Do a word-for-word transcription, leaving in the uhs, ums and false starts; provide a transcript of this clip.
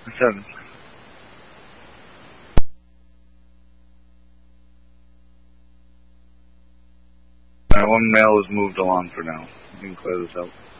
Seven. Alright, one male is moved along for now. You can clear this out.